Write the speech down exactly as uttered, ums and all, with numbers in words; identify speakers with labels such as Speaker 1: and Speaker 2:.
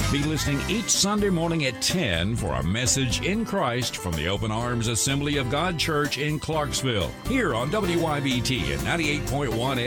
Speaker 1: Be listening each Sunday morning at ten for a message in Christ from the Open Arms Assembly of God Church in Clarksville, here on W Y B T at ninety-eight point one